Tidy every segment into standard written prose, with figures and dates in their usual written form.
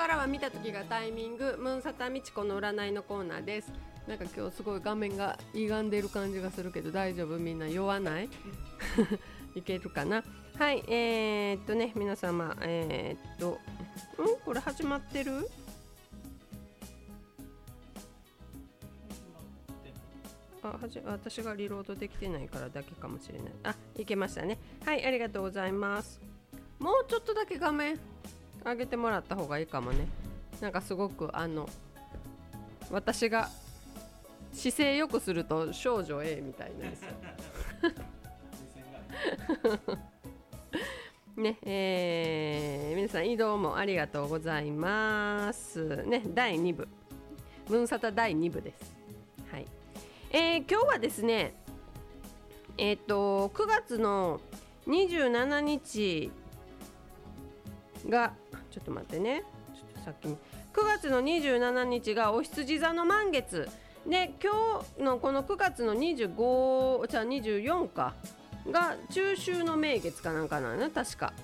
からは見た時がタイミング、ムーンサタミチコの占いのコーナーです。なんか今日すごい画面が歪んでる感じがするけど大丈夫？みんな酔わないいけるかな。はい、皆様これ始まってる？私がリロードできてないからだけかもしれない。いけましたね。はい、ありがとうございます。もうちょっとだけ画面上げてもらった方がいいかもね。なんかすごく私が姿勢よくすると少女 A みたいなやつね、皆さん移動もありがとうございますね。第2部ムーンサタ第2部です。はい、今日はですね9月の27日がちょっと待ってね、ちょっと先に9月の27日がお羊座の満月で、今日のこの9月の24かが中秋の名月かなんかなの、確か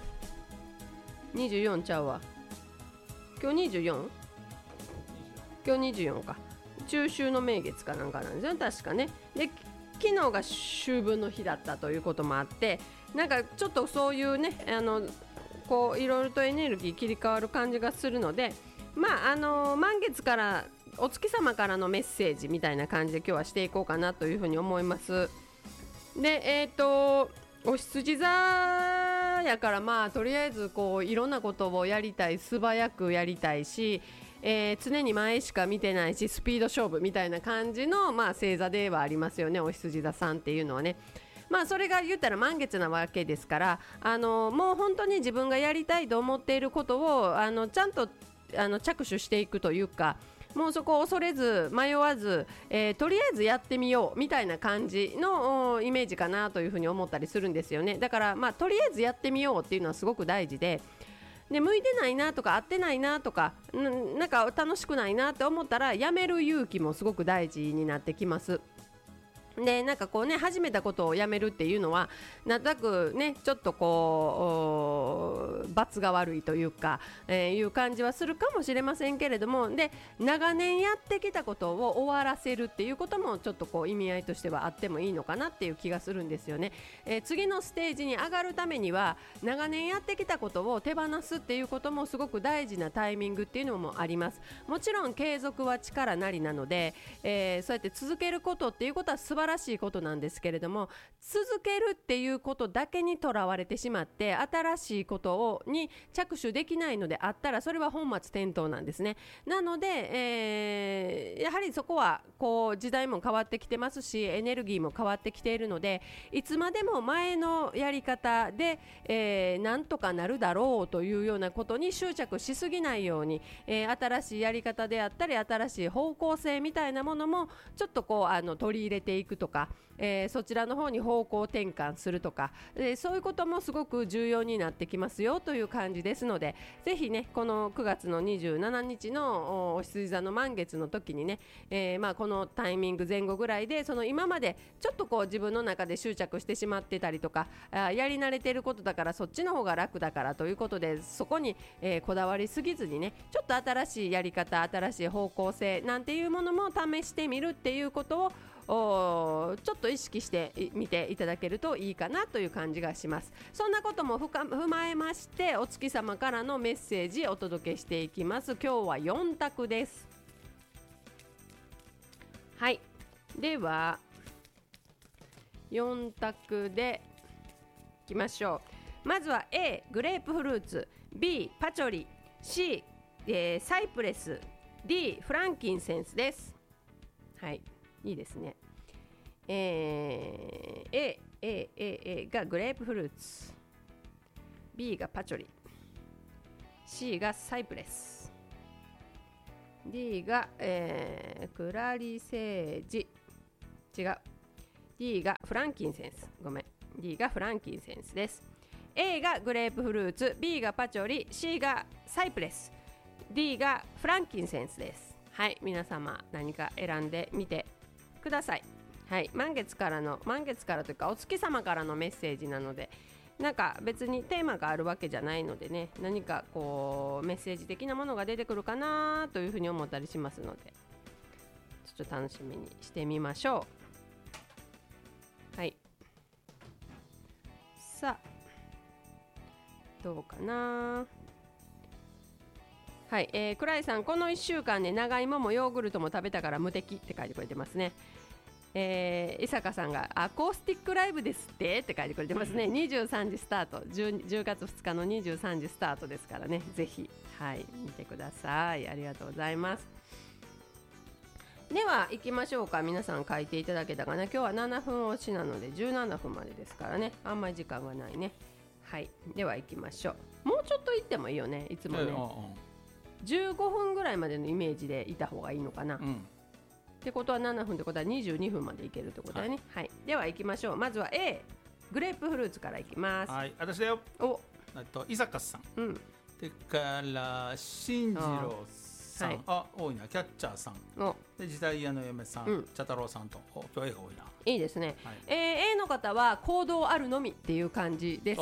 24ちゃうわ、今日 24？ 今日24か、中秋の名月かなんかなんですよ確かね。で昨日が秋分の日だったということもあって、なんかちょっとそういうねこういろいろとエネルギー切り替わる感じがするので、満月からお月様からのメッセージみたいな感じで今日はしていこうかなというふうに思います。でお羊座やからとりあえずこういろんなことをやりたい、素早くやりたいし、常に前しか見てないしスピード勝負みたいな感じの星座ではありますよね、お羊座さんっていうのはね。それが言ったら満月なわけですから、もう本当に自分がやりたいと思っていることをちゃんと着手していくというか、もうそこを恐れず迷わず、とりあえずやってみようみたいな感じのイメージかなというふうに思ったりするんですよね。だからとりあえずやってみようっていうのはすごく大事で、向いてないなとか合ってないなとかなんか楽しくないなって思ったらやめる勇気もすごく大事になってきます。でなんかこうね、始めたことをやめるっていうのはなんとなくね、ちょっとこう罰が悪いというか、いう感じはするかもしれませんけれども、で長年やってきたことを終わらせるっていうこともちょっとこう意味合いとしてはあってもいいのかなっていう気がするんですよね。次のステージに上がるためには長年やってきたことを手放すっていうこともすごく大事なタイミングっていうのもあります。もちろん継続は力なりなので、そうやって続けることっていうことは素晴らしいことなんですけれども、続けるっていうことだけにとらわれてしまって新しいことに着手できないのであったら、それは本末転倒なんですね。なので、やはりそこはこう時代も変わってきてますし、エネルギーも変わってきているので、いつまでも前のやり方で、なんとかなるだろうというようなことに執着しすぎないように、新しいやり方であったり新しい方向性みたいなものもちょっとこう取り入れていくとか、そちらの方に方向転換するとか、そういうこともすごく重要になってきますよという感じですので、ぜひねこの9月の27日のお羊座の満月の時にね、このタイミング前後ぐらいで、その今までちょっとこう自分の中で執着してしまってたりとか、やり慣れていることだからそっちの方が楽だからということで、そこに、こだわりすぎずにね、ちょっと新しいやり方、新しい方向性なんていうものも試してみるっていうことをちょっと意識してみていただけるといいかなという感じがします。そんなことも踏まえまして、お月様からのメッセージお届けしていきます。今日は4択です。はい、では4択でいきましょう。まずは A グレープフルーツ、 B パチョリ、 C、サイプレス、 D フランキンセンスです。はい、いいですね。A がグレープフルーツ、 B がパチョリ、 C がサイプレス、 D が、クラリセージ、違う、 D がフランキンセンス、ごめん、 D がフランキンセンスです。 A がグレープフルーツ、 B がパチョリ、 C がサイプレス、 D がフランキンセンスです。はい、皆様何か選んでみてください。はい、満月からというかお月様からのメッセージなので、 なんか別にテーマがあるわけじゃないのでね、何かこうメッセージ的なものが出てくるかなというふうに思ったりしますので、ちょっと楽しみにしてみましょう。はい、さあどうかな。はい、クライさん、この1週間で長芋もヨーグルトも食べたから無敵って書いてくれてますね。伊坂さんがアコースティックライブですって書いてくれてますね。23時スタート、 10月2日の23時スタートですからね、ぜひ、はい、見てください。ありがとうございます。では行きましょうか。皆さん書いていただけたかな。今日は7分押しなので17分までですからね、あんまり時間がないね。はい、では行きましょう。もうちょっと行ってもいいよね、いつもね、15分ぐらいまでのイメージでいた方がいいのかな、ってことは7分ってことは22分までいけるってことだよね。はい、では行きましょう。まずは A グレープフルーツからいきます。 はい、私だよ。 お、 伊坂さん、でから進次郎さん、多いな。キャッチャーさんで、時代屋の嫁さん、茶太郎さんと今日 A が多いな。 いいですね。A の方は行動あるのみっていう感じです。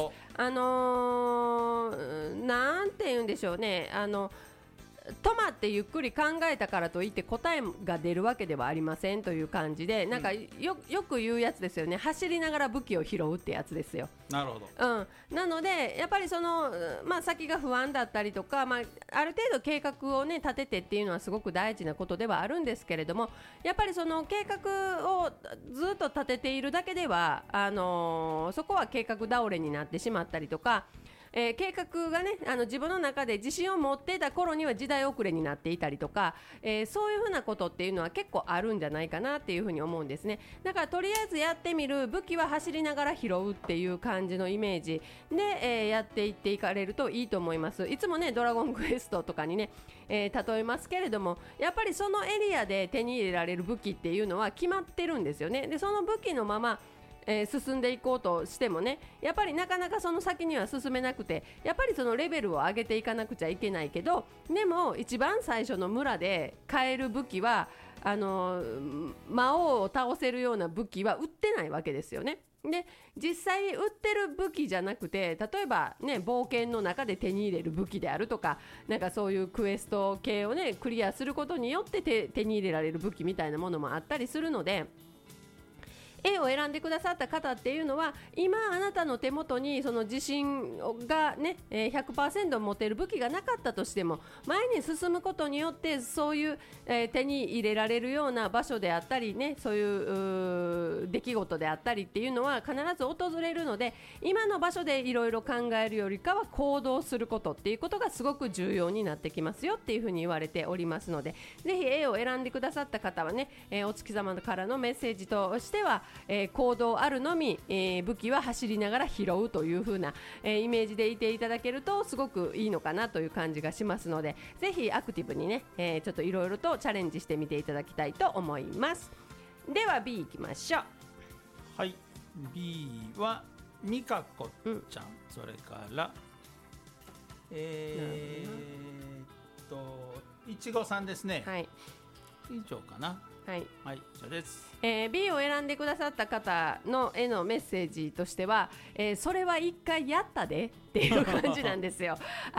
なんて言うんでしょうね、止まってゆっくり考えたからといって答えが出るわけではありませんという感じで、なんか よく言うやつですよね。走りながら武器を拾うってやつですよ。 なるほど。 なのでやっぱりその、先が不安だったりとか、ある程度計画をね立ててっていうのはすごく大事なことではあるんですけれども、やっぱりその計画をずっと立てているだけではそこは計画倒れになってしまったりとか、計画がね自分の中で自信を持っていた頃には時代遅れになっていたりとか、そういうふうなことっていうのは結構あるんじゃないかなっていうふうに思うんですね。だからとりあえずやってみる、武器は走りながら拾うっていう感じのイメージで、やっていっていかれるといいと思います。いつもねドラゴンクエストとかにね、例えますけれども、やっぱりそのエリアで手に入れられる武器っていうのは決まってるんですよね。でその武器のまま進んでいこうとしてもね、やっぱりなかなかその先には進めなくて、やっぱりそのレベルを上げていかなくちゃいけないけど、でも一番最初の村で買える武器は魔王を倒せるような武器は売ってないわけですよね。で実際売ってる武器じゃなくて、例えばね冒険の中で手に入れる武器であるとか、なんかそういうクエスト系をねクリアすることによって手に入れられる武器みたいなものもあったりするので、A を選んでくださった方っていうのは、今あなたの手元にその自信がね 100% 持てる武器がなかったとしても、前に進むことによってそういう、手に入れられるような場所であったりね、そういう出来事であったりっていうのは必ず訪れるので、今の場所でいろいろ考えるよりかは行動することっていうことがすごく重要になってきますよっていうふうに言われておりますので、ぜひ A を選んでくださった方はね、お月様からのメッセージとしては、行動あるのみ、武器は走りながら拾うという風な、イメージでいていただけるとすごくいいのかなという感じがしますので、ぜひアクティブにね、ちょっといろいろとチャレンジしてみていただきたいと思います。では B いきましょう。 はい、 B はみかこちゃん、それからいちごさんですね。はい、以上かな。はい、はい、以上です。 B を選んでくださった方のへのメッセージとしては、それは一回やったでっていう感じなんですよ。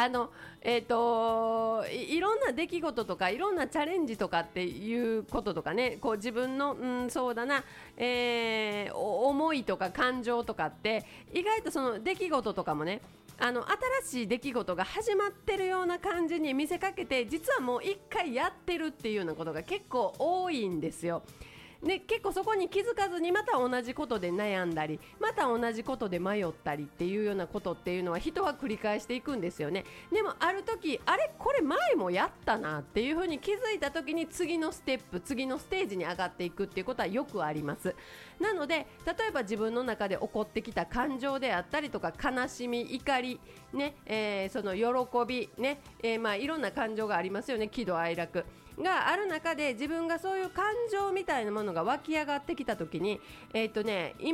いろんな出来事とかいろんなチャレンジとかっていうこととかね、こう自分の、そうだな、思いとか感情とかって意外とその出来事とかもね、新しい出来事が始まってるような感じに見せかけて、実はもう一回やってるっていうようなことが結構多いんですよ。で結構そこに気づかずにまた同じことで悩んだり、また同じことで迷ったりっていうようなことっていうのは人は繰り返していくんですよね。でもある時、あれこれ前もやったなっていうふうに気づいた時に次のステップ、次のステージに上がっていくっていうことはよくあります。なので例えば自分の中で起こってきた感情であったりとか、悲しみ、怒り、ねその喜び、ねいろんな感情がありますよね。喜怒哀楽がある中で自分がそういう感情みたいなものが湧き上がってきた時に今